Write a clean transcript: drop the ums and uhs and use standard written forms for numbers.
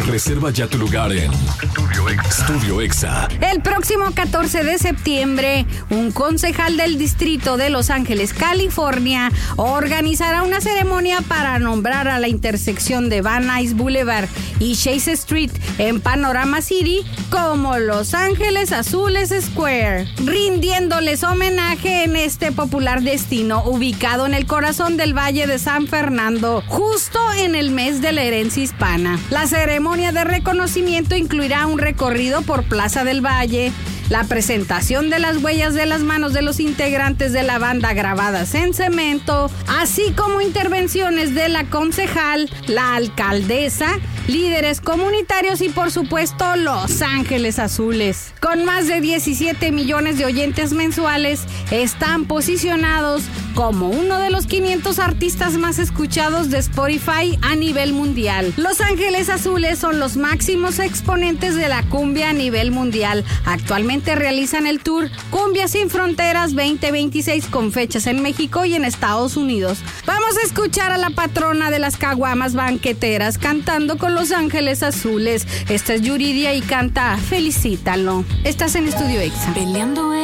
Reserva ya tu lugar en Studio Exa. El próximo 14 de septiembre, un concejal del distrito de Los Ángeles, California, organizará una ceremonia para nombrar a la intersección de Van Nuys Boulevard y Chase Street en Panorama City como Los Ángeles Azules Square, rindiéndoles homenaje en este popular destino ubicado en el corazón del Valle de San Fernando, justo en el mes de la herencia hispana. La ceremonia de reconocimiento incluirá un recorrido por Plaza del Valle, la presentación de las huellas de las manos de los integrantes de la banda grabadas en cemento, así como intervenciones de la concejal, la alcaldesa, líderes comunitarios y por supuesto Los Ángeles Azules. Con más de 17 millones de oyentes mensuales, están posicionados como uno de los 500 artistas más escuchados de Spotify a nivel mundial. Los Ángeles Azules son los máximos exponentes de la cumbia a nivel mundial. Actualmente realizan el tour Cumbia Sin Fronteras 2026 con fechas en México y en Estados Unidos. Vamos a escuchar a la patrona de las caguamas banqueteras cantando con Los Ángeles Azules. Esta es Yuridia y canta Felicítalo. Estás en Estudio Exa. Peleando